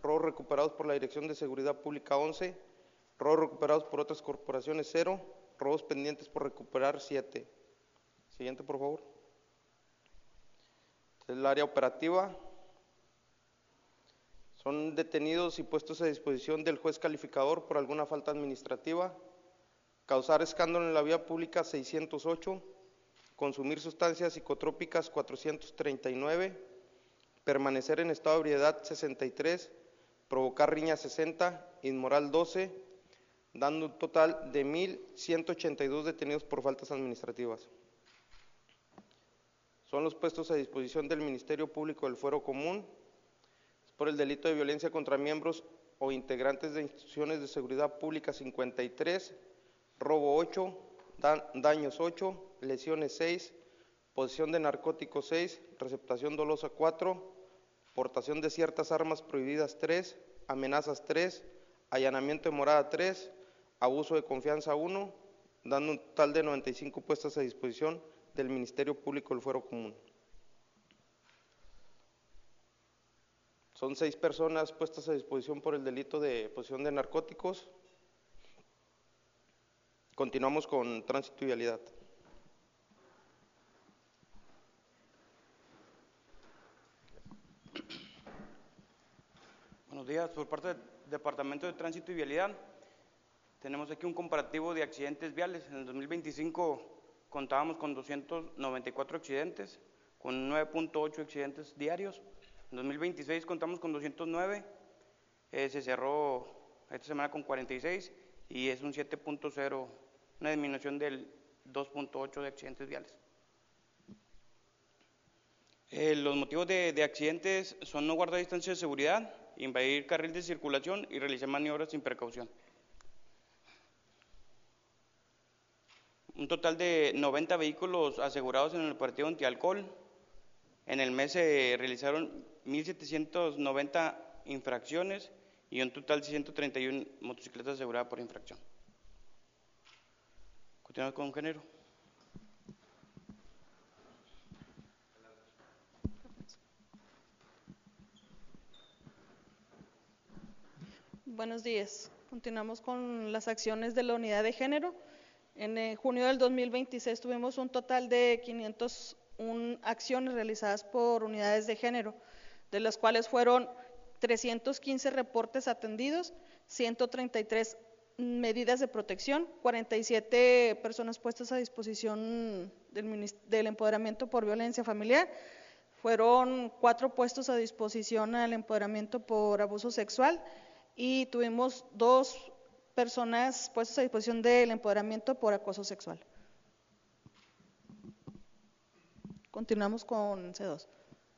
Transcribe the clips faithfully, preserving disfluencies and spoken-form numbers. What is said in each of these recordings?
robos recuperados por la Dirección de Seguridad Pública once, robos recuperados por otras corporaciones cero, robos pendientes por recuperar siete. Siguiente, por favor. El área operativa. Son detenidos y puestos a disposición del juez calificador por alguna falta administrativa. Causar escándalo en la vía pública seiscientos ocho. Consumir sustancias psicotrópicas cuatrocientos treinta y nueve. Permanecer en estado de ebriedad sesenta y tres. Provocar riña sesenta. Inmoral doce. Dando un total de mil ciento ochenta y dos detenidos por faltas administrativas. Son los puestos a disposición del Ministerio Público del Fuero Común por el delito de violencia contra miembros o integrantes de instituciones de seguridad pública cincuenta y tres, robo ocho, da, daños ocho, lesiones seis, posesión de narcóticos seis, receptación dolosa cuatro, portación de ciertas armas prohibidas tres, amenazas tres, allanamiento de morada tres, abuso de confianza uno, dando un total de noventa y cinco puestas a disposición del Ministerio Público del Fuero Común. Son seis personas puestas a disposición por el delito de posesión de narcóticos. Continuamos con tránsito y vialidad. Buenos días, por parte del Departamento de Tránsito y Vialidad. Tenemos aquí un comparativo de accidentes viales. En el dos mil veinticinco contábamos con doscientos noventa y cuatro accidentes, con nueve punto ocho accidentes diarios. En dos mil veintiséis contamos con doscientos nueve, eh, se cerró esta semana con cuarenta y seis y es un siete punto cero, una disminución del dos punto ocho de accidentes viales. Eh, los motivos de, de accidentes son no guardar distancia de seguridad, invadir carril de circulación y realizar maniobras sin precaución. Un total de noventa vehículos asegurados en el operativo antialcohol. En el mes se realizaron mil setecientos noventa infracciones y un total de ciento treinta y una motocicletas aseguradas por infracción. Continuamos con género. Buenos días. Continuamos con las acciones de la unidad de género. En eh, junio del dos mil veintiséis tuvimos un total de quinientas una acciones realizadas por unidades de género, de las cuales fueron trescientos quince reportes atendidos, ciento treinta y tres medidas de protección, cuarenta y siete personas puestas a disposición del, del empoderamiento por violencia familiar, fueron cuatro puestos a disposición al empoderamiento por abuso sexual y tuvimos dos personas puestas a disposición del empoderamiento por acoso sexual. Continuamos con C dos.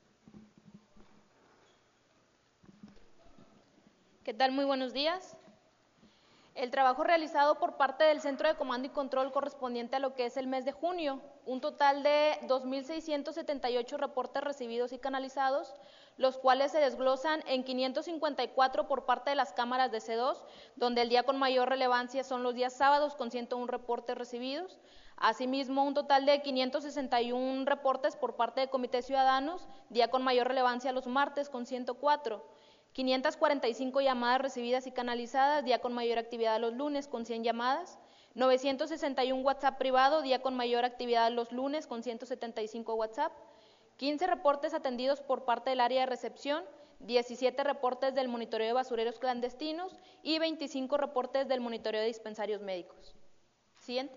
¿Qué tal? Muy buenos días. El trabajo realizado por parte del Centro de Comando y Control correspondiente a lo que es el mes de junio, un total de dos mil seiscientos setenta y ocho reportes recibidos y canalizados, los cuales se desglosan en quinientos cincuenta y cuatro por parte de las cámaras de C dos, donde el día con mayor relevancia son los días sábados con ciento uno reportes recibidos. Asimismo, un total de quinientos sesenta y uno reportes por parte de comités ciudadanos, día con mayor relevancia los martes con ciento cuatro. quinientas cuarenta y cinco llamadas recibidas y canalizadas, día con mayor actividad los lunes con cien llamadas. novecientos sesenta y uno WhatsApp privado, día con mayor actividad los lunes con ciento setenta y cinco WhatsApp. quince reportes atendidos por parte del área de recepción, diecisiete reportes del monitoreo de basureros clandestinos y veinticinco reportes del monitoreo de dispensarios médicos. Siguiente.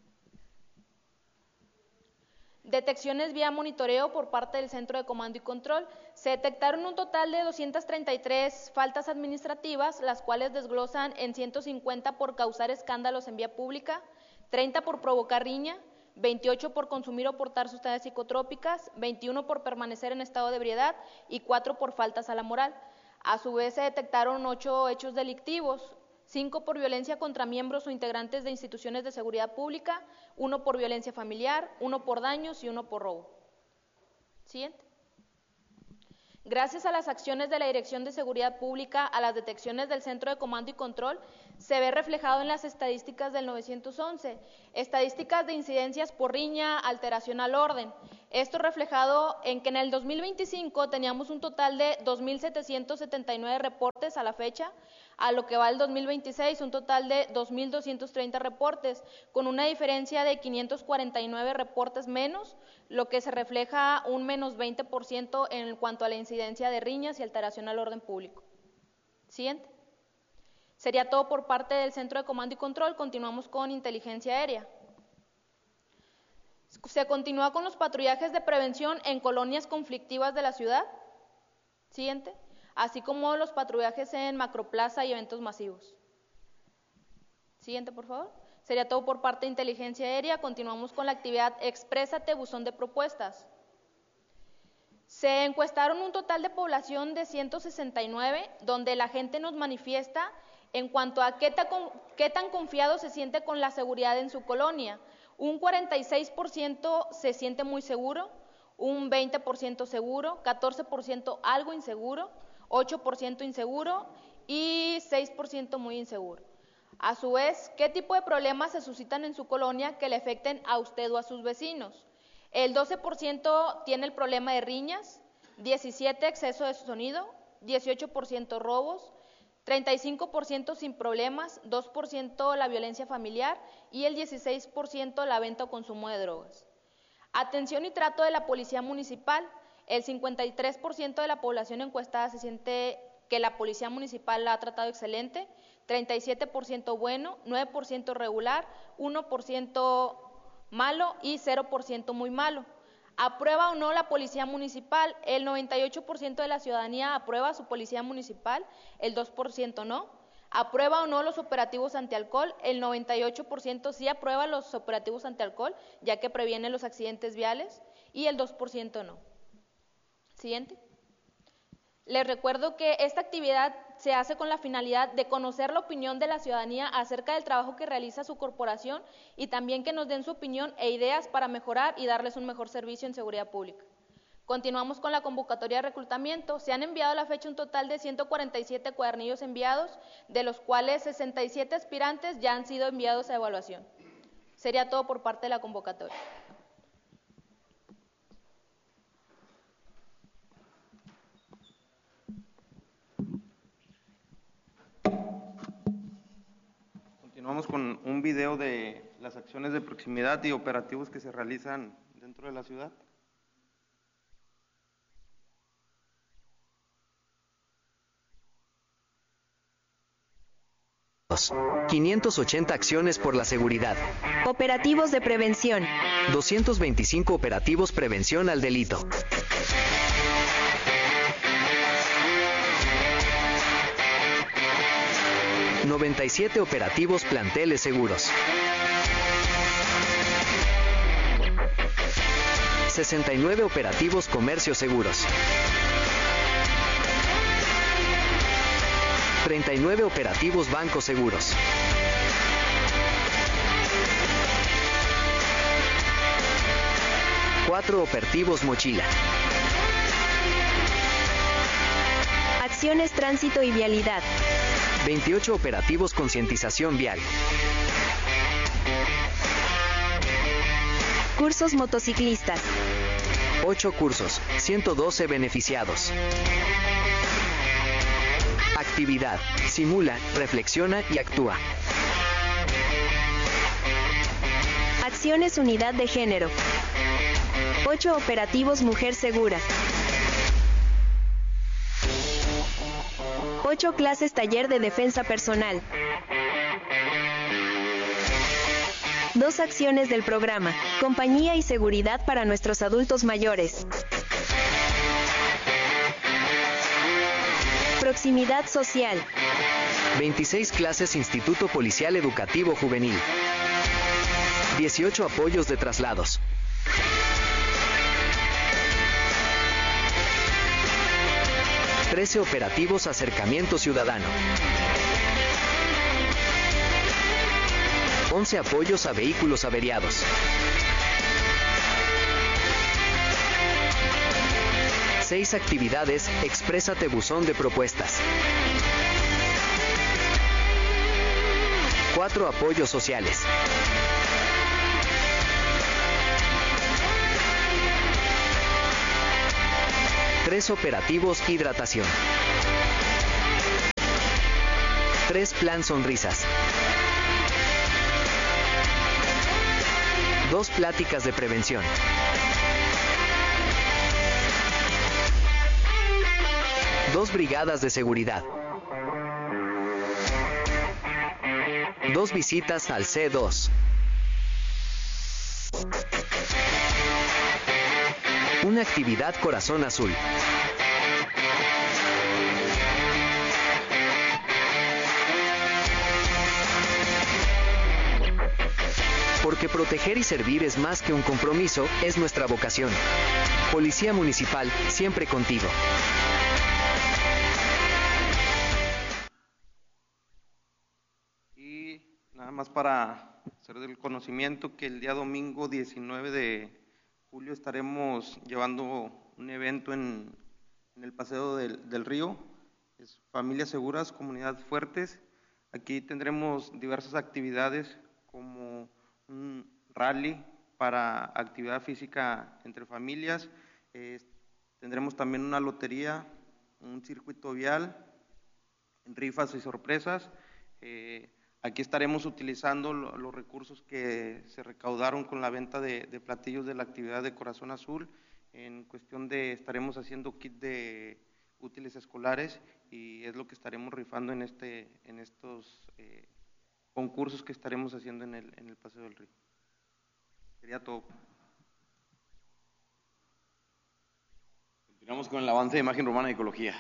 Detecciones vía monitoreo por parte del Centro de Comando y Control. Se detectaron un total de doscientas treinta y tres faltas administrativas, las cuales desglosan en ciento cincuenta por causar escándalos en vía pública, treinta por provocar riña, veintiocho por consumir o portar sustancias psicotrópicas, veintiuno por permanecer en estado de ebriedad y cuatro por faltas a la moral. A su vez se detectaron ocho hechos delictivos, cinco por violencia contra miembros o integrantes de instituciones de seguridad pública, uno por violencia familiar, uno por daños y uno por robo. Siguiente. Gracias a las acciones de la Dirección de Seguridad Pública, a las detecciones del Centro de Comando y Control, se ve reflejado en las estadísticas del nueve once, estadísticas de incidencias por riña, alteración al orden. Esto reflejado en que en el dos mil veinticinco teníamos un total de dos mil setecientos setenta y nueve reportes a la fecha, a lo que va el dos mil veintiséis un total de dos mil doscientos treinta reportes, con una diferencia de quinientos cuarenta y nueve reportes menos, lo que se refleja un menos veinte por ciento en cuanto a la incidencia de riñas y alteración al orden público. Siguiente. Sería todo por parte del Centro de Comando y Control. Continuamos con inteligencia aérea. Se continúa con los patrullajes de prevención en colonias conflictivas de la ciudad. Siguiente. Así como los patrullajes en macroplaza y eventos masivos. Siguiente, por favor. Sería todo por parte de inteligencia aérea. Continuamos con la actividad Exprésate, buzón de propuestas. Se encuestaron un total de población de ciento sesenta y nueve, donde la gente nos manifiesta en cuanto a qué tan, qué tan confiado se siente con la seguridad en su colonia. Un cuarenta y seis por ciento se siente muy seguro, un veinte por ciento seguro, catorce por ciento algo inseguro, ocho por ciento inseguro y seis por ciento muy inseguro. A su vez, ¿qué tipo de problemas se suscitan en su colonia que le afecten a usted o a sus vecinos? El doce por ciento tiene el problema de riñas, diecisiete por ciento exceso de sonido, dieciocho por ciento robos, treinta y cinco por ciento sin problemas, dos por ciento la violencia familiar y el dieciséis por ciento la venta o consumo de drogas. Atención y trato de la policía municipal. El cincuenta y tres por ciento de la población encuestada se siente que la policía municipal la ha tratado excelente, treinta y siete por ciento bueno, nueve por ciento regular, uno por ciento malo y cero por ciento muy malo. ¿Aprueba o no la policía municipal? El noventa y ocho por ciento de la ciudadanía aprueba a su policía municipal, el dos por ciento no. ¿Aprueba o no los operativos antialcohol? El noventa y ocho por ciento sí aprueba los operativos antialcohol, ya que previenen los accidentes viales, y el dos por ciento no. Siguiente. Les recuerdo que esta actividad se hace con la finalidad de conocer la opinión de la ciudadanía acerca del trabajo que realiza su corporación y también que nos den su opinión e ideas para mejorar y darles un mejor servicio en seguridad pública. Continuamos con la convocatoria de reclutamiento. Se han enviado a la fecha un total de ciento cuarenta y siete cuadernillos enviados, de los cuales sesenta y siete aspirantes ya han sido enviados a evaluación. Sería todo por parte de la convocatoria. Continuamos con un video de las acciones de proximidad y operativos que se realizan dentro de la ciudad. quinientas ochenta acciones por la seguridad. Operativos de prevención. doscientos veinticinco operativos prevención al delito. noventa y siete operativos planteles seguros. sesenta y nueve operativos comercios seguros. treinta y nueve operativos bancos seguros. cuatro operativos mochila. Acciones tránsito y vialidad. veintiocho operativos concientización vial. Cursos motociclistas. ocho cursos, ciento doce beneficiados. Actividad: simula, reflexiona y actúa. Acciones unidad de género. ocho operativos mujer segura. ocho clases taller de defensa personal. dos acciones del programa, compañía y seguridad para nuestros adultos mayores. Proximidad social. veintiséis clases Instituto Policial Educativo Juvenil. dieciocho apoyos de traslados. trece operativos acercamiento ciudadano. once apoyos a vehículos averiados. seis actividades Exprésate buzón de propuestas. cuatro apoyos sociales. tres operativos hidratación. tres Plan Sonrisas. dos Pláticas de prevención. dos Brigadas de seguridad. dos Visitas al C dos. Una actividad Corazón Azul. Porque proteger y servir es más que un compromiso, es nuestra vocación. Policía Municipal, siempre contigo. Y nada más para hacer del conocimiento que el día domingo diecinueve de julio estaremos llevando un evento en, en el Paseo del, del Río, es Familias Seguras, Comunidades Fuertes. Aquí tendremos diversas actividades como un rally para actividad física entre familias, eh, tendremos también una lotería, un circuito vial, rifas y sorpresas. Eh, aquí estaremos utilizando lo, los recursos que se recaudaron con la venta de, de platillos de la actividad de Corazón Azul. En cuestión de, estaremos haciendo kit de útiles escolares y es lo que estaremos rifando en, este, en estos eh, concursos que estaremos haciendo en el, en el Paseo del Río. Sería todo. Continuamos con el avance de imagen urbana y ecología.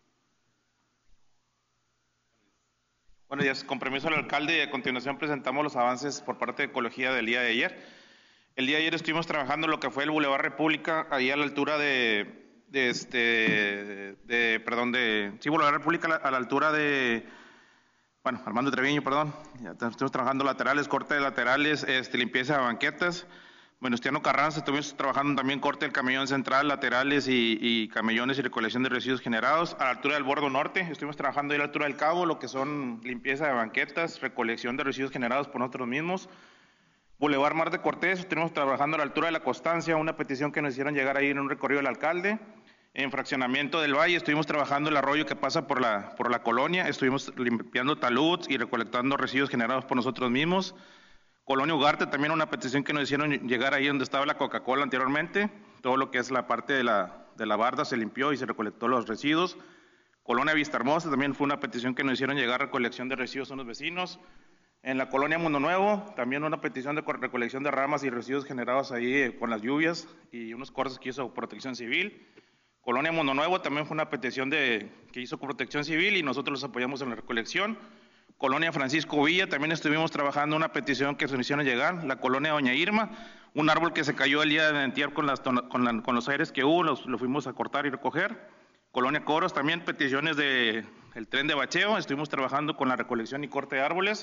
Buenos días, con permiso del alcalde, y a continuación presentamos los avances por parte de ecología del día de ayer. El día de ayer estuvimos trabajando lo que fue el Boulevard República, ahí a la altura de, de este, de, de, perdón, de, sí, Boulevard República a la, a la altura de, bueno, Armando Treviño, perdón, ya estuvimos trabajando laterales, corte de laterales, este, limpieza de banquetas. Venustiano Carranza, estuvimos trabajando también corte del camellón central, laterales y, y camellones y recolección de residuos generados. A la altura del Bordo Norte, estuvimos trabajando ahí a la altura del Cabo, lo que son limpieza de banquetas, recolección de residuos generados por nosotros mismos. Boulevard Mar de Cortés, estuvimos trabajando a la altura de la Constancia, una petición que nos hicieron llegar ahí en un recorrido del alcalde. En Fraccionamiento del Valle, estuvimos trabajando el arroyo que pasa por la, por la colonia, estuvimos limpiando taludes y recolectando residuos generados por nosotros mismos. Colonia Ugarte, también una petición que nos hicieron llegar ahí donde estaba la Coca-Cola anteriormente, todo lo que es la parte de la, de la barda se limpió y se recolectó los residuos. Colonia Vista Hermosa, también fue una petición que nos hicieron llegar, recolección de residuos a unos vecinos. En la Colonia Mundo Nuevo, también una petición de recolección de ramas y residuos generados ahí eh, con las lluvias y unos cortes que hizo Protección Civil. Colonia Mundo Nuevo también fue una petición de, que hizo Protección Civil y nosotros los apoyamos en la recolección. Colonia Francisco Villa, también estuvimos trabajando una petición que se nos hicieron llegar. La Colonia Doña Irma, un árbol que se cayó el día de antier con, las, con, la, con los aires que hubo, los, lo fuimos a cortar y recoger. Colonia Coros, también peticiones del de, tren de bacheo, estuvimos trabajando con la recolección y corte de árboles.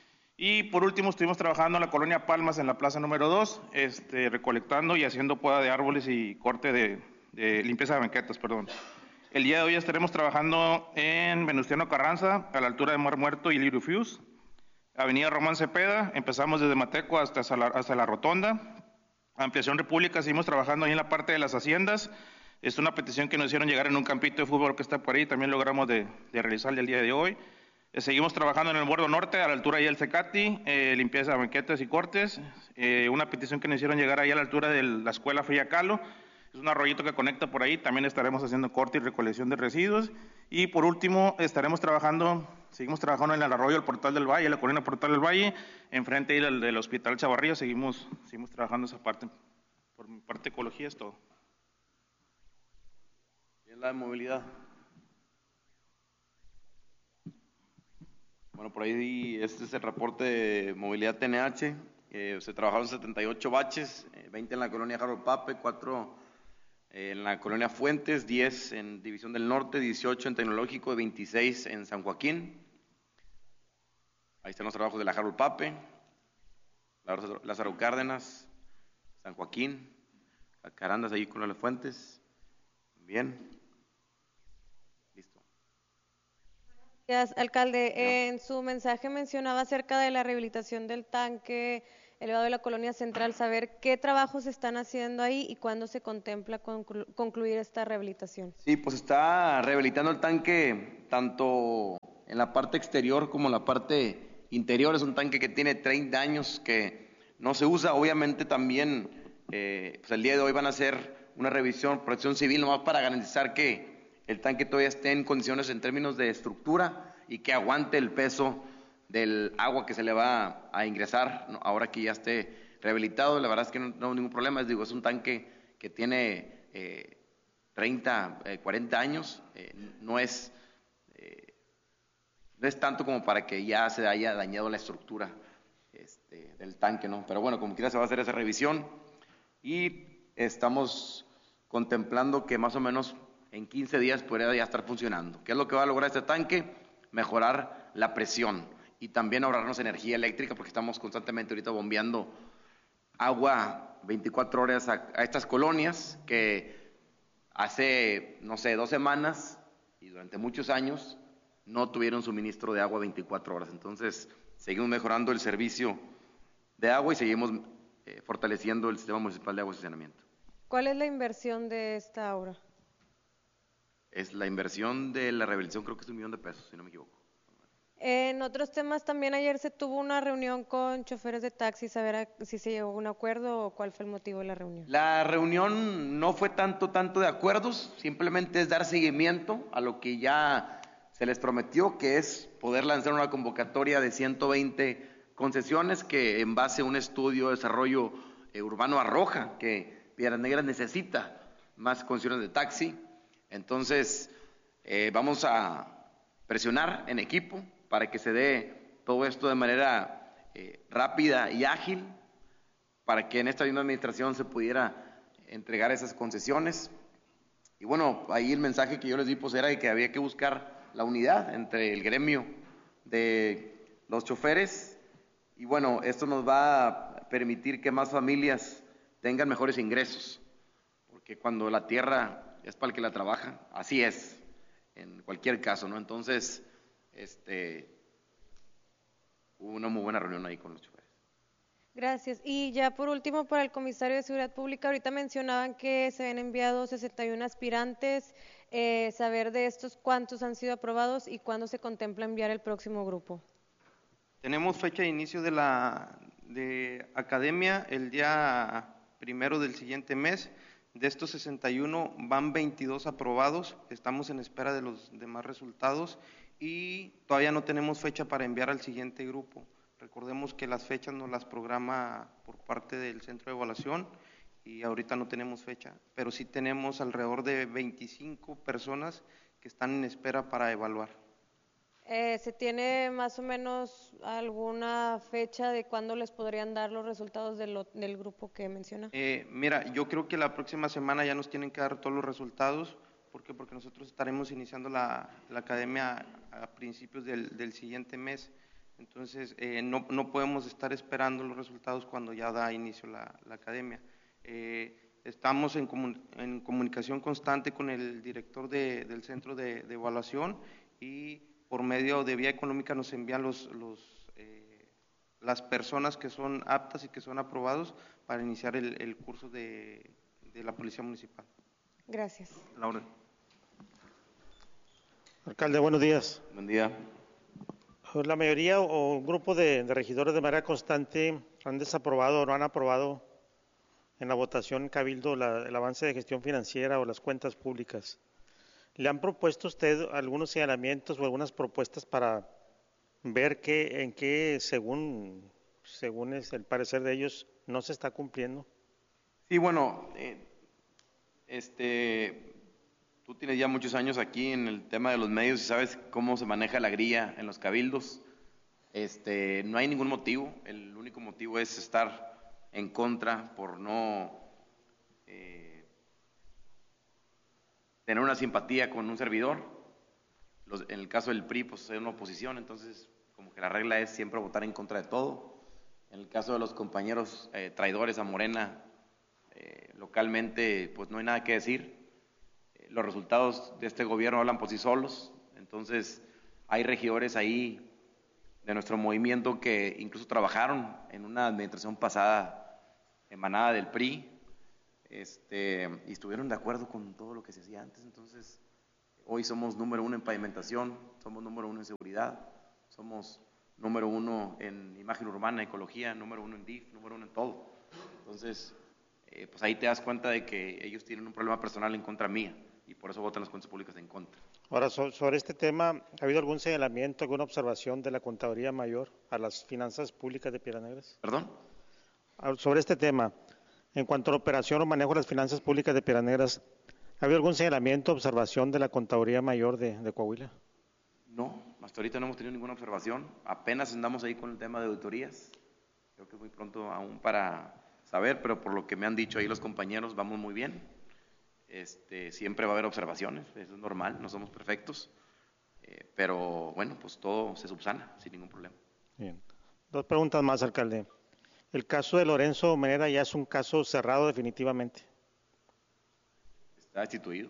Y por último estuvimos trabajando en la Colonia Palmas, en la plaza número dos, este, recolectando y haciendo poda de árboles y corte de, de limpieza de banquetas, perdón. El día de hoy estaremos trabajando en Venustiano Carranza, a la altura de Mar Muerto y Lirio Fius, Avenida Román Cepeda, empezamos desde Mateco hasta, hasta, la, hasta la Rotonda. Ampliación República, seguimos trabajando ahí en la parte de las haciendas. Es una petición que nos hicieron llegar en un campito de fútbol que está por ahí, también logramos de, de realizarle el día de hoy. Eh, seguimos trabajando en el Bordo Norte, a la altura ahí del Cecati, eh, limpieza de banquetas y cortes. Eh, una petición que nos hicieron llegar ahí a la altura de la Escuela Fría Calo. Es un arroyito que conecta por ahí, también estaremos haciendo corte y recolección de residuos. Y por último, estaremos trabajando, seguimos trabajando en el arroyo del Portal del Valle, la colina Portal del Valle, enfrente del, del Hospital Chavarría, seguimos, seguimos trabajando esa parte. Por mi parte, ecología es todo. ¿Y en la de movilidad? Bueno, por ahí este es el reporte de movilidad T N H. Eh, se trabajaron setenta y ocho baches, eh, veinte en la colonia Harold Pape, cuatro en la colonia Fuentes, diez en División del Norte, dieciocho en Tecnológico y veintiséis en San Joaquín. Ahí están los trabajos de la Harold Pape, Lázaro Cárdenas, San Joaquín, Carandas ahí con las Fuentes. Bien. Listo. Gracias, alcalde. En su mensaje mencionaba acerca de la rehabilitación del tanque elevado de la Colonia Central, saber qué trabajos se están haciendo ahí y cuándo se contempla conclu concluir esta rehabilitación. Sí, pues está rehabilitando el tanque tanto en la parte exterior como en la parte interior. Es un tanque que tiene treinta años que no se usa. Obviamente también eh, pues el día de hoy van a hacer una revisión, protección civil, nomás para garantizar que el tanque todavía esté en condiciones en términos de estructura y que aguante el peso del agua que se le va a ingresar, ¿no? Ahora que ya esté rehabilitado. La verdad es que no tengo ningún problema. Es, digo, es un tanque que tiene eh, treinta, eh, cuarenta años, eh, no es eh, no es tanto como para que ya se haya dañado la estructura este, del tanque, ¿no? Pero bueno, como quiera se va a hacer esa revisión y estamos contemplando que más o menos en quince días podría ya estar funcionando. ¿Qué es lo que va a lograr este tanque? Mejorar la presión y también ahorrarnos energía eléctrica, porque estamos constantemente ahorita bombeando agua veinticuatro horas a, a estas colonias que hace, no sé, dos semanas y durante muchos años no tuvieron suministro de agua veinticuatro horas. Entonces, seguimos mejorando el servicio de agua y seguimos eh, fortaleciendo el sistema municipal de agua y saneamiento. ¿Cuál es la inversión de esta obra? Es la inversión de la rehabilitación, creo que es un millón de pesos, si no me equivoco. En otros temas, también ayer se tuvo una reunión con choferes de taxi, saber a, si se llegó a un acuerdo o cuál fue el motivo de la reunión. La reunión no fue tanto, tanto de acuerdos, simplemente es dar seguimiento a lo que ya se les prometió, que es poder lanzar una convocatoria de ciento veinte concesiones que en base a un estudio de desarrollo eh, urbano arroja que Piedras Negras necesita más concesiones de taxi. Entonces, eh, vamos a presionar en equipo para que se dé todo esto de manera eh, rápida y ágil, para que en esta misma administración se pudiera entregar esas concesiones. Y bueno, ahí el mensaje que yo les di pues era de que había que buscar la unidad entre el gremio de los choferes y bueno, esto nos va a permitir que más familias tengan mejores ingresos, porque cuando la tierra es para el que la trabaja, así es, en cualquier caso, ¿no? Entonces, este, hubo una muy buena reunión ahí con los choferes. Gracias. Y ya por último, para el comisario de Seguridad Pública, ahorita mencionaban que se habían enviado sesenta y uno aspirantes, eh, saber de estos cuántos han sido aprobados y cuándo se contempla enviar el próximo grupo. Tenemos fecha de inicio de la de academia el día primero del siguiente mes. De estos sesenta y uno van veintidós aprobados, estamos en espera de los demás resultados y todavía no tenemos fecha para enviar al siguiente grupo. Recordemos que las fechas nos las programa por parte del Centro de Evaluación y ahorita no tenemos fecha, pero sí tenemos alrededor de veinticinco personas que están en espera para evaluar. Eh, ¿Se tiene más o menos alguna fecha de cuándo les podrían dar los resultados de lo, del grupo que menciona? Eh, mira, yo creo que la próxima semana ya nos tienen que dar todos los resultados. ¿Por qué? Porque nosotros estaremos iniciando la, la academia a, a principios del, del siguiente mes. Entonces, eh, no, no podemos estar esperando los resultados cuando ya da inicio la, la academia. Eh, estamos en, comun, en comunicación constante con el director de, del Centro de, de Evaluación y por medio de vía económica nos envían los, los, eh, las personas que son aptas y que son aprobados para iniciar el, el curso de, de la Policía Municipal. Gracias. Laura. Alcalde, buenos días. Buen día. La mayoría o un grupo de, de regidores de manera constante han desaprobado o no han aprobado en la votación en Cabildo la, el avance de gestión financiera o las cuentas públicas. ¿Le han propuesto usted algunos señalamientos o algunas propuestas para ver qué, en qué, según, según es el parecer de ellos, no se está cumpliendo? Sí, bueno, eh, este, tú tienes ya muchos años aquí en el tema de los medios y sabes cómo se maneja la grilla en los cabildos. Este, no hay ningún motivo, el único motivo es estar en contra por no eh, tener una simpatía con un servidor. Los, en el caso del P R I, pues es una oposición, entonces como que la regla es siempre votar en contra de todo. En el caso de los compañeros eh, traidores a Morena, eh, localmente, pues no hay nada que decir. Eh, los resultados de este gobierno hablan por sí solos, entonces hay regidores ahí de nuestro movimiento que incluso trabajaron en una administración pasada emanada del P R I, este, y estuvieron de acuerdo con todo lo que se hacía antes. Entonces, hoy somos número uno en pavimentación, somos número uno en seguridad, somos número uno en imagen urbana, ecología, número uno en D I F, número uno en todo. Entonces, eh, pues ahí te das cuenta de que ellos tienen un problema personal en contra mía y por eso votan las cuentas públicas en contra. Ahora, so, sobre este tema, ¿ha habido algún señalamiento, alguna observación de la Contaduría Mayor a las finanzas públicas de Piedras Negras? ¿Perdón? Sobre este tema, en cuanto a la operación o manejo de las finanzas públicas de Piedras Negras, ¿ha habido algún señalamiento o observación de la Contaduría Mayor de, de Coahuila? No, hasta ahorita no hemos tenido ninguna observación. Apenas andamos ahí con el tema de auditorías. Creo que muy pronto aún para saber, pero por lo que me han dicho ahí los compañeros, vamos muy bien. Este, siempre va a haber observaciones, eso es normal, no somos perfectos, eh, pero bueno, pues todo se subsana sin ningún problema. Bien. Dos preguntas más, alcalde. ¿El caso de Lorenzo Menera ya es un caso cerrado definitivamente? Está destituido.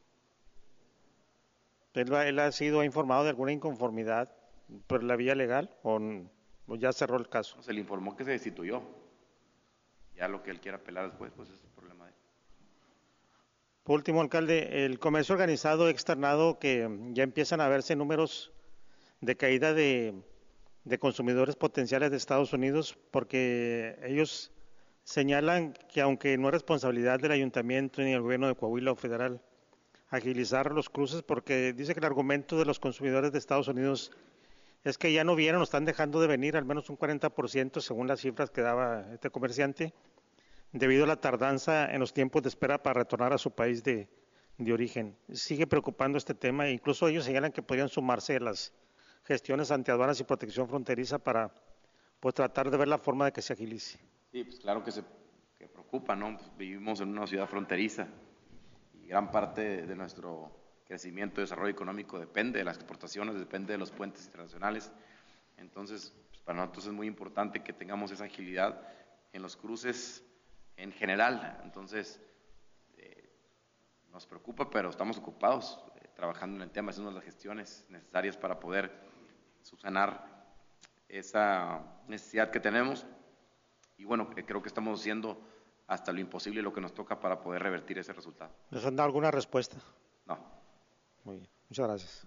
¿Él, él ha sido informado de alguna inconformidad por la vía legal o, o ya cerró el caso? Se le informó que se destituyó. Ya lo que él quiera apelar después, pues es el problema de él. Por último, alcalde, el comercio organizado externado, que ya empiezan a verse números de caída de, de consumidores potenciales de Estados Unidos, porque ellos señalan que aunque no es responsabilidad del ayuntamiento ni del gobierno de Coahuila o federal agilizar los cruces, porque dice que el argumento de los consumidores de Estados Unidos es que ya no vieron o están dejando de venir al menos un cuarenta por ciento según las cifras que daba este comerciante, debido a la tardanza en los tiempos de espera para retornar a su país de, de origen. Sigue preocupando este tema e incluso ellos señalan que podrían sumarse a las gestiones antiaduanas y protección fronteriza para pues, tratar de ver la forma de que se agilice. Sí, pues claro que se que preocupa, ¿no? Pues vivimos en una ciudad fronteriza y gran parte de, de nuestro crecimiento y desarrollo económico depende de las exportaciones, depende de los puentes internacionales. Entonces, pues para nosotros es muy importante que tengamos esa agilidad en los cruces en general. Entonces, eh, nos preocupa, pero estamos ocupados eh, trabajando en el tema, haciendo las gestiones necesarias para poder subsanar esa necesidad que tenemos. Y bueno, eh, creo que estamos haciendo hasta lo imposible lo que nos toca para poder revertir ese resultado. ¿Les han dado alguna respuesta? No. Muy bien, muchas gracias.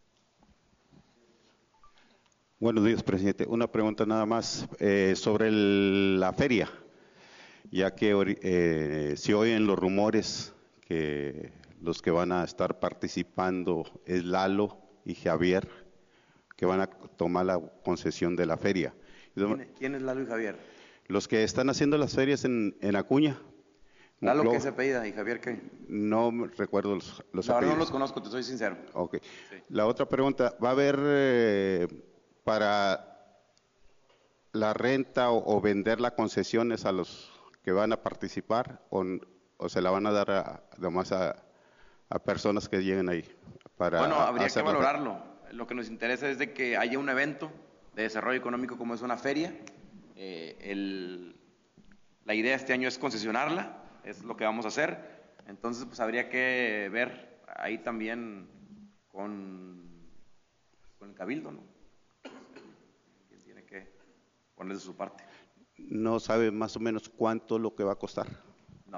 Buenos días, presidente. Una pregunta nada más eh, sobre el, la feria. Ya que eh, se oyen los rumores que los que van a estar participando es Lalo y Javier, que van a tomar la concesión de la feria. ¿Quién, quién es Lalo y Javier? Los que están haciendo las ferias en, en Acuña. ¿Lalo qué se apellida y Javier qué? No recuerdo los, los la verdad apellidos. no los conozco, te soy sincero. Ok. Sí. La otra pregunta, ¿va a haber eh, para la renta o, o vender las concesiones a los que van a participar o, o se la van a dar a, además a, a personas que lleguen ahí? Para bueno, habría que hacerlo. valorarlo. Lo que nos interesa es de que haya un evento de desarrollo económico como es una feria. Eh, el, la idea este año es concesionarla, es lo que vamos a hacer. Entonces, pues habría que ver ahí también con, con el cabildo, ¿no? Quien tiene que poner de su parte. ¿No sabe más o menos cuánto lo que va a costar? No.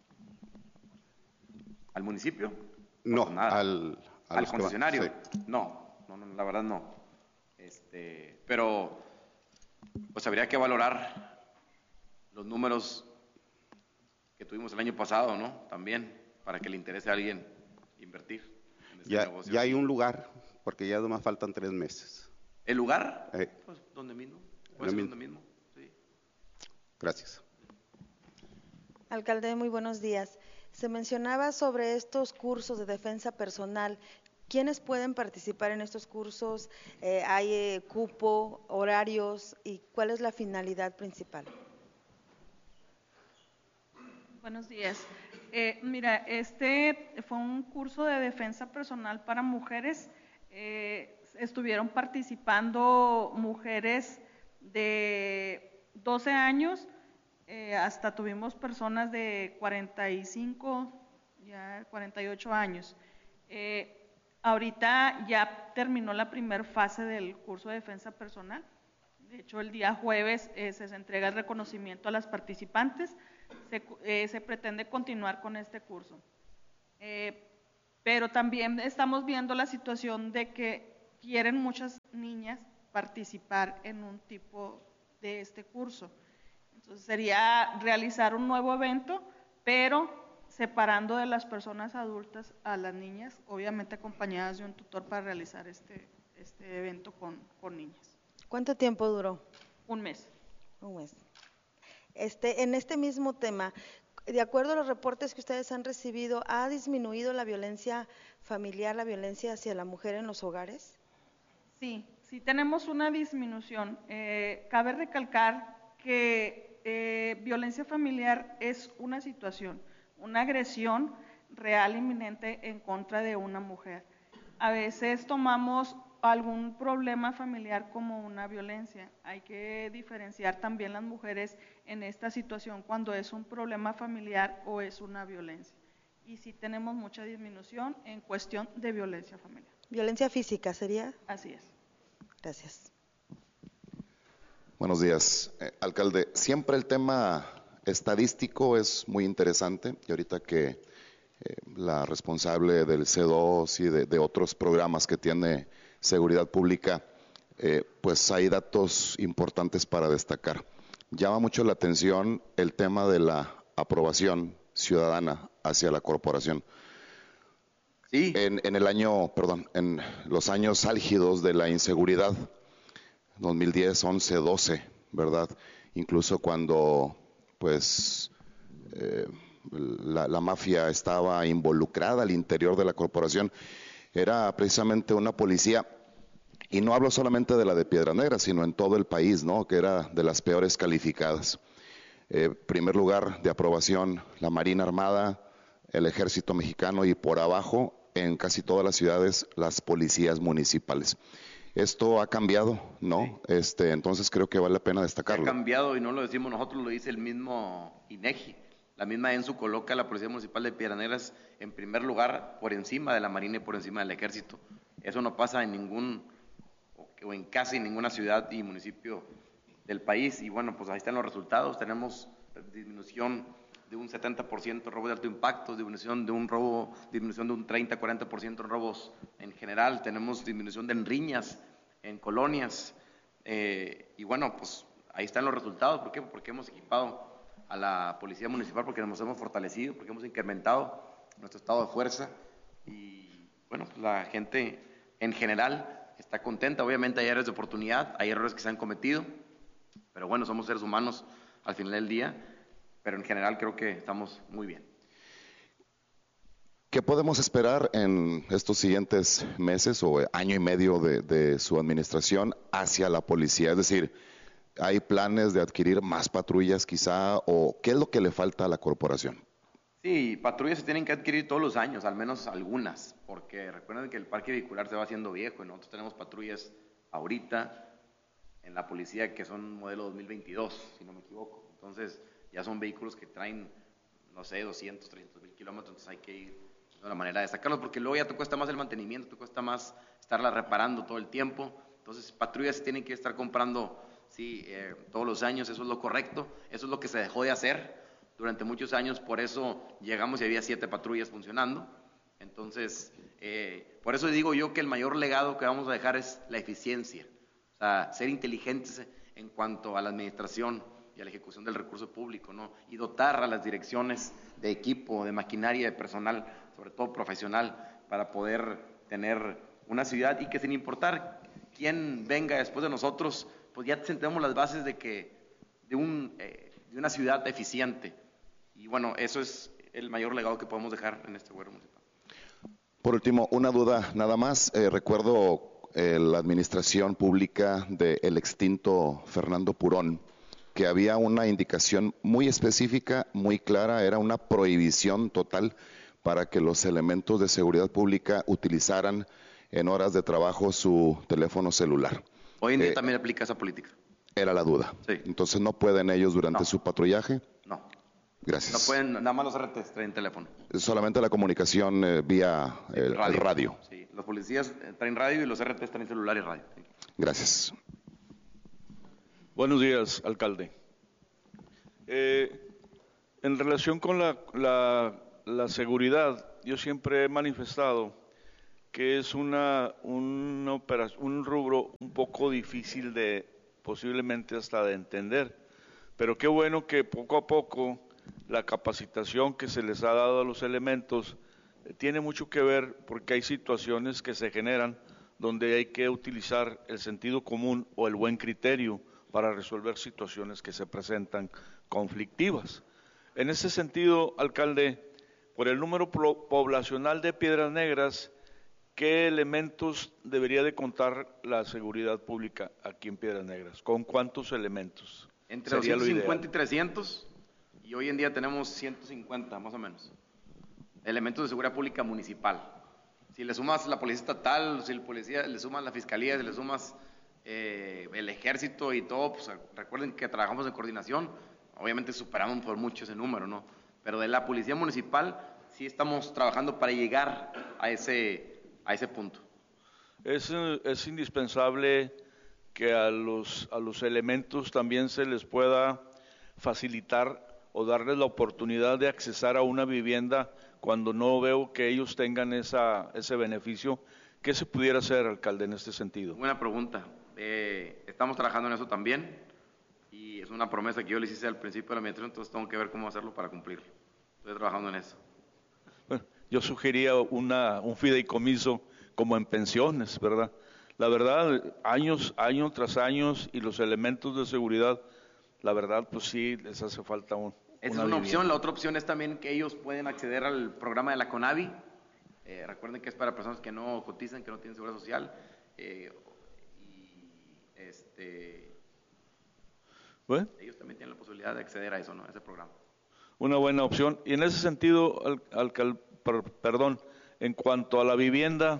¿Al municipio? No, pues nada. al, a ¿Al concesionario? Sí. No, no, no, la verdad no. Este, pero, pues habría que valorar los números que tuvimos el año pasado, ¿no? También, para que le interese a alguien invertir en este ya, negocio. ya hay un lugar, porque ya nomás faltan tres meses. ¿El lugar? Eh, Pues, ¿dónde mismo? Pues, ¿dónde mismo? Sí. Gracias. Alcalde, muy buenos días. Se mencionaba sobre estos cursos de defensa personal. ¿Quiénes pueden participar en estos cursos? Eh, ¿Hay eh, cupo, horarios y cuál es la finalidad principal? Buenos días. Eh, mira, este fue un curso de defensa personal para mujeres. Eh, estuvieron participando mujeres de doce años, eh, hasta tuvimos personas de cuarenta y cinco, ya cuarenta y ocho años. Eh, ahorita ya terminó la primera fase del curso de defensa personal. De hecho, el día jueves eh, se entrega el reconocimiento a las participantes. Se, eh, se pretende continuar con este curso. Eh, pero también estamos viendo la situación de que quieren muchas niñas participar en un tipo de este curso. Entonces sería realizar un nuevo evento, pero separando de las personas adultas a las niñas, obviamente acompañadas de un tutor para realizar este, este evento con, con niñas. ¿Cuánto tiempo duró? Un mes. Un mes. Este, en este mismo tema, de acuerdo a los reportes que ustedes han recibido, ¿ha disminuido la violencia familiar, la violencia hacia la mujer en los hogares? Sí, sí tenemos una disminución. Eh, cabe recalcar que eh, violencia familiar es una situación, una agresión real inminente en contra de una mujer. A veces tomamos algún problema familiar como una violencia. Hay que diferenciar también las mujeres en esta situación cuando es un problema familiar o es una violencia. Y sí tenemos mucha disminución en cuestión de violencia familiar. ¿Violencia física sería? Así es. Gracias. Buenos días, eh, alcalde. Siempre el tema estadístico es muy interesante y ahorita que eh, la responsable del C dos y de, de otros programas que tiene Seguridad Pública, eh, pues hay datos importantes para destacar. Llama mucho la atención el tema de la aprobación ciudadana hacia la corporación. Sí. En, en el año, perdón, en los años álgidos de la inseguridad, dos mil diez, once, doce, ¿verdad? Incluso cuando, pues, eh, la, la mafia estaba involucrada al interior de la corporación, era precisamente una policía, y no hablo solamente de la de Piedra Negra, sino en todo el país, ¿no? Que era de las peores calificadas. Eh, primer lugar de aprobación, la Marina Armada, el Ejército Mexicano y por abajo, en casi todas las ciudades, las policías municipales. Esto ha cambiado, ¿no? Este, entonces creo que vale la pena destacarlo. Ha cambiado y no lo decimos nosotros, lo dice el mismo INEGI. La misma ENSU coloca a la Policía Municipal de Piedras Negras en primer lugar por encima de la Marina y por encima del Ejército. Eso no pasa en ningún, o en casi ninguna ciudad y municipio del país. Y bueno, pues ahí están los resultados. Tenemos disminución de un setenta por ciento en robos de alto impacto, disminución de un robo, disminución de un treinta a cuarenta por ciento en robos en general. Tenemos disminución de en riñas, en colonias. Eh, y bueno, pues ahí están los resultados. ¿Por qué? Porque hemos equipado a la Policía Municipal, porque nos hemos fortalecido, porque hemos incrementado nuestro estado de fuerza y bueno, pues la gente en general está contenta. Obviamente hay áreas de oportunidad, hay errores que se han cometido, pero bueno, somos seres humanos al final del día, pero en general creo que estamos muy bien. ¿Qué podemos esperar en estos siguientes meses o año y medio de, de su administración hacia la policía? Es decir, ¿hay planes de adquirir más patrullas quizá o qué es lo que le falta a la corporación? Sí, patrullas se tienen que adquirir todos los años, al menos algunas, porque recuerden que el parque vehicular se va haciendo viejo y nosotros tenemos patrullas ahorita en la policía que son modelo dos mil veintidós, si no me equivoco. Entonces ya son vehículos que traen, no sé, doscientos, trescientos mil kilómetros, entonces hay que ir de una manera de sacarlos, porque luego ya te cuesta más el mantenimiento, te cuesta más estarla reparando todo el tiempo. Entonces patrullas se tienen que estar comprando sí, eh, todos los años, eso es lo correcto, eso es lo que se dejó de hacer durante muchos años, por eso llegamos y había siete patrullas funcionando. Entonces, eh, por eso digo yo que el mayor legado que vamos a dejar es la eficiencia, o sea, ser inteligentes en cuanto a la administración y a la ejecución del recurso público, ¿no? Y dotar a las direcciones de equipo, de maquinaria, de personal, sobre todo profesional, para poder tener una ciudad y que sin importar quién venga después de nosotros, pues ya sentemos las bases de que de, un, eh, de una ciudad eficiente. Y bueno, eso es el mayor legado que podemos dejar en este gobierno municipal. Por último, una duda nada más. Eh, recuerdo eh, la administración pública del extinto Fernando Purón, que había una indicación muy específica, muy clara, era una prohibición total para que los elementos de seguridad pública utilizaran en horas de trabajo su teléfono celular. Hoy en día eh, también aplica esa política. Era la duda. Sí. Entonces, ¿no pueden ellos durante no. su patrullaje? No. Gracias. No pueden, nada más los R Ts traen teléfono. Solamente la comunicación eh, vía el radio. El radio. Sí, los policías traen radio y los R Ts traen celular y radio. Sí. Gracias. Buenos días, alcalde. Eh, en relación con la, la, la seguridad, yo siempre he manifestado que es una, una operación, un rubro un poco difícil de, posiblemente hasta de entender, pero qué bueno que poco a poco la capacitación que se les ha dado a los elementos eh, tiene mucho que ver, porque hay situaciones que se generan donde hay que utilizar el sentido común o el buen criterio para resolver situaciones que se presentan conflictivas. En ese sentido, alcalde, por el número poblacional de Piedras Negras, ¿qué elementos debería de contar la seguridad pública aquí en Piedras Negras? ¿Con cuántos elementos? Entre doscientos cincuenta y trescientos, y hoy en día tenemos ciento cincuenta más o menos, elementos de seguridad pública municipal. Si le sumas la policía estatal, si el policía, le sumas la fiscalía, si le sumas eh, el ejército y todo, pues recuerden que trabajamos en coordinación, obviamente superamos por mucho ese número, ¿no? Pero de la policía municipal sí estamos trabajando para llegar a ese, a ese punto. Es, es indispensable que a los, a los elementos también se les pueda facilitar o darles la oportunidad de accesar a una vivienda cuando no veo que ellos tengan esa, ese beneficio. ¿Qué se pudiera hacer, alcalde, en este sentido? Buena pregunta. Eh, estamos trabajando en eso también y es una promesa que yo les hice al principio de la administración, entonces tengo que ver cómo hacerlo para cumplirlo. Estoy trabajando en eso. Bueno, yo sugería una, un fideicomiso como en pensiones, ¿verdad? La verdad, años, años tras años, y los elementos de seguridad, la verdad, pues sí, les hace falta un, Esa una es una vivienda. opción. La otra opción es también que ellos pueden acceder al programa de la CONAVI. Eh, recuerden que es para personas que no cotizan, que no tienen seguridad social. Eh, y este, ¿Bueno? ellos también tienen la posibilidad de acceder a eso, ¿no? A ese programa. Una buena opción. Y en ese sentido, al, alcal, per, perdón, en cuanto a la vivienda,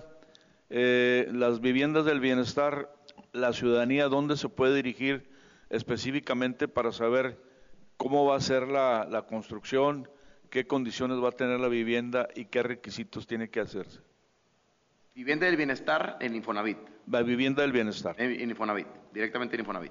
eh, las viviendas del bienestar, la ciudadanía, ¿dónde se puede dirigir específicamente para saber cómo va a ser la, la construcción, qué condiciones va a tener la vivienda y qué requisitos tiene que hacerse? Vivienda del bienestar en Infonavit. La vivienda del bienestar. En, en Infonavit, directamente en Infonavit.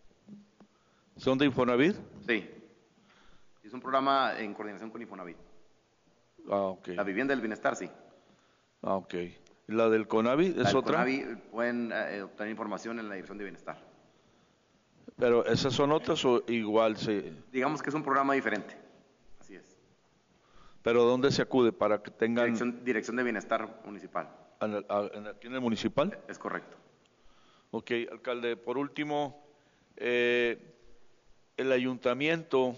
¿Son de Infonavit? Sí. Es un programa en coordinación con Infonavit. Ah, ok. La vivienda del bienestar, sí. Ah, ok. ¿Y la del CONAVI es la del otra? CONAVI pueden eh, obtener información en la Dirección de Bienestar. ¿Pero esas son otras o igual se...? Digamos que es un programa diferente. Así es. ¿Pero dónde se acude para que tengan...? Dirección, Dirección de Bienestar Municipal. ¿En el, ¿Aquí en el municipal? Es correcto. Ok, alcalde. Por último, eh, el ayuntamiento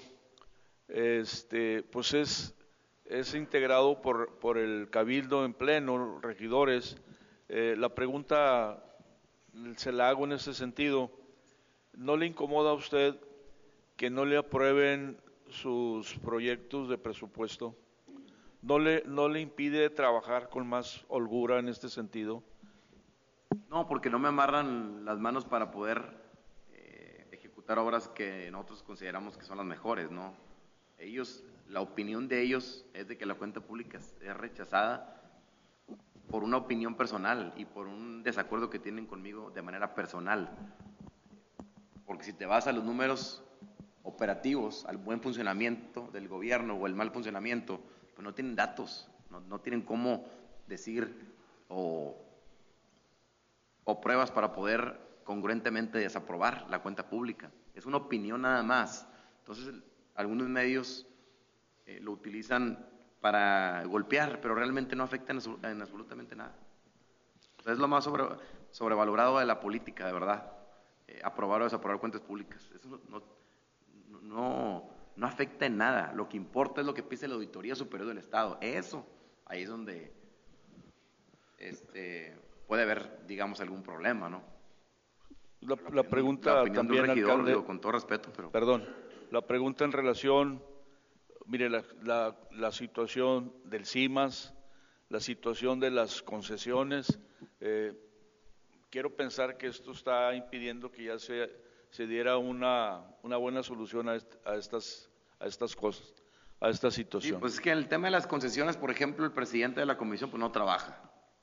este, pues es, es integrado por, por el cabildo en pleno, regidores. Eh, la pregunta se la hago en ese sentido. ¿No le incomoda a usted que no le aprueben sus proyectos de presupuesto? ¿No le, no le impide trabajar con más holgura en este sentido? No, porque no me amarran las manos para poder eh, ejecutar obras que nosotros consideramos que son las mejores, ¿no? Ellos, la opinión de ellos es de que la cuenta pública es rechazada por una opinión personal y por un desacuerdo que tienen conmigo de manera personal. Porque si te vas a los números operativos, al buen funcionamiento del gobierno o el mal funcionamiento, pues no tienen datos, no, no tienen cómo decir o, o pruebas para poder congruentemente desaprobar la cuenta pública. Es una opinión nada más. Entonces, algunos medios eh, lo utilizan para golpear, pero realmente no afecta en, en absolutamente nada. O sea, es lo más sobre, sobrevalorado de la política, de verdad. Eh, aprobar o desaprobar cuentas públicas. Eso no, no, no, no afecta en nada. Lo que importa es lo que pide la Auditoría Superior del Estado. Eso, ahí es donde este, puede haber, digamos, algún problema, ¿no? La, la, la pregunta la también, regidor, alcalde, digo, con todo respeto, pero... Perdón, la pregunta en relación, mire, la, la, la situación del CIMAS, la situación de las concesiones, eh, quiero pensar que esto está impidiendo que ya se, se diera una, una buena solución a, est, a, estas, a estas cosas. a esta Sí, situación. pues es que en el tema de las concesiones, por ejemplo, el presidente de la comisión pues no trabaja.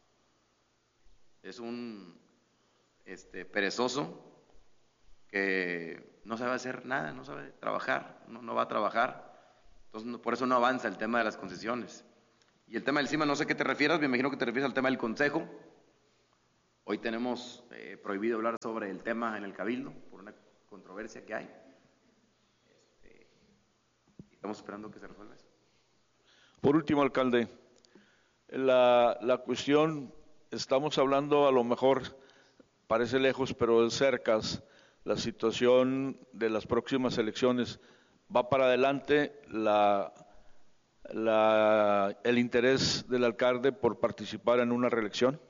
Es un este, perezoso que no sabe hacer nada, no sabe trabajar, no, no va a trabajar. Entonces, no, por eso no avanza el tema de las concesiones. Y el tema del CIMA, no sé a qué te refieras, me imagino que te refieres al tema del consejo. Hoy tenemos eh, prohibido hablar sobre el tema en el Cabildo por una controversia que hay. Este, y estamos esperando que se resuelva eso. Por último, alcalde, la, la cuestión, estamos hablando a lo mejor, parece lejos, pero es cercas, la situación de las próximas elecciones. ¿Va para adelante la, la, el interés del alcalde por participar en una reelección?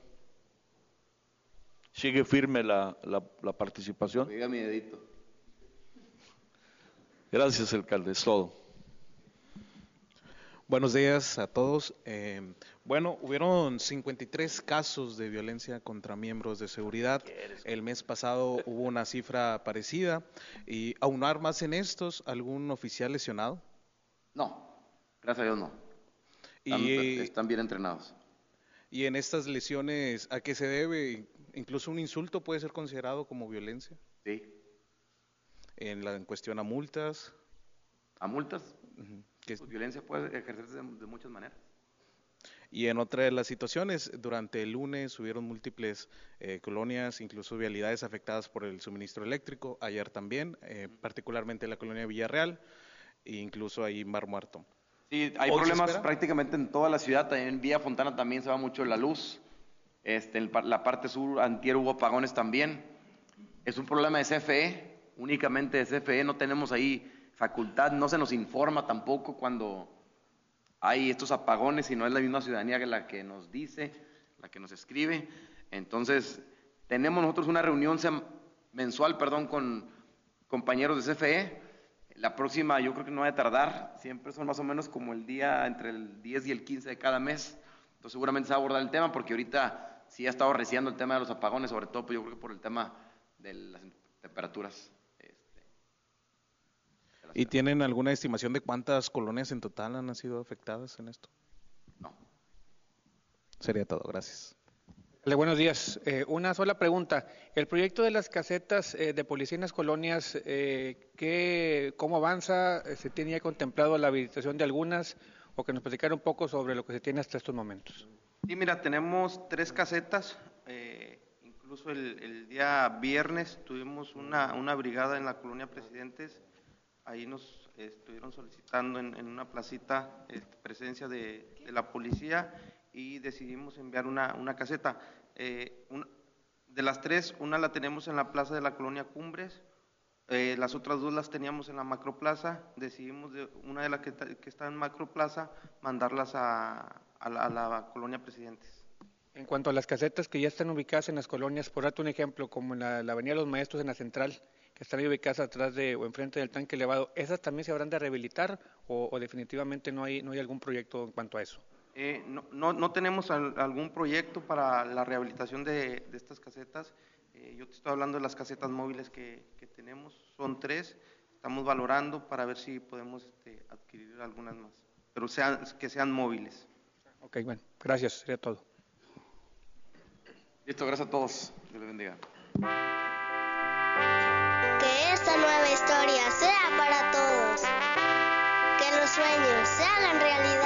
¿Sigue firme la, la, la participación? Diga mi dedito. Gracias, alcalde, es todo. Buenos días a todos. Eh, bueno, hubieron cincuenta y tres casos de violencia contra miembros de seguridad. El mes pasado hubo una cifra parecida. Y aunar más en estos, ¿algún oficial lesionado? No, gracias a Dios no. Están, Y, están bien entrenados. y en estas lesiones, ¿a qué se debe? Incluso un insulto puede ser considerado como violencia. Sí. En la en cuestión a multas. ¿A multas? Uh-huh. Pues violencia puede ejercerse de, de muchas maneras. Y en otra de las situaciones, durante el lunes hubieron múltiples eh, colonias, incluso vialidades afectadas por el suministro eléctrico, ayer también, eh, particularmente la colonia Villarreal, e incluso ahí Mar Muerto. Sí, hay problemas prácticamente en toda la ciudad, también en Villa Fontana también se va mucho la luz, este, en la parte sur, antier hubo apagones también, es un problema de C F E, únicamente de C F E, no tenemos ahí facultad, no se nos informa tampoco cuando hay estos apagones y no es la misma ciudadanía que la que nos dice, la que nos escribe. Entonces, tenemos nosotros una reunión mensual, perdón, con compañeros de C F E. La próxima yo creo que no va a tardar, siempre son más o menos como el día entre el diez y el quince de cada mes. Entonces, seguramente se va a abordar el tema porque ahorita sí ha estado reciendo el tema de los apagones, sobre todo pues, yo creo que por el tema de las temperaturas. ¿Y tienen alguna estimación de cuántas colonias en total han sido afectadas en esto? No. Sería todo, gracias. Hola, buenos días. Eh, una sola pregunta. El proyecto de las casetas eh, de policía en las colonias, eh, ¿qué, ¿cómo avanza? ¿Se tiene ya contemplado la habilitación de algunas? O que nos platicara un poco sobre lo que se tiene hasta estos momentos. Sí, mira, tenemos tres casetas. Eh, incluso el, el día viernes tuvimos una, una brigada en la colonia Presidentes. Ahí nos eh, estuvieron solicitando en, en una placita eh, presencia de, de la policía y decidimos enviar una, una caseta. Eh, una, de las tres, una la tenemos en la plaza de la colonia Cumbres, eh, las otras dos las teníamos en la macroplaza. Decidimos de una de las que, que está en macroplaza mandarlas a, a, la, a la colonia Presidentes. En cuanto a las casetas que ya están ubicadas en las colonias, por darte un ejemplo, como en la, la Avenida Los Maestros en la Central, que están ubicadas atrás de o enfrente del tanque elevado, ¿esas también se habrán de rehabilitar o, o definitivamente no hay no hay algún proyecto en cuanto a eso? Eh, no, no, no tenemos al, algún proyecto para la rehabilitación de, de estas casetas. Eh, yo te estoy hablando de las casetas móviles que, que tenemos, son tres, estamos valorando para ver si podemos este, adquirir algunas más, pero sean, que sean móviles. Ok, bueno, gracias, sería todo. Listo, gracias a todos, Dios les bendiga. Que esta nueva historia sea para todos. Que los sueños se hagan realidad.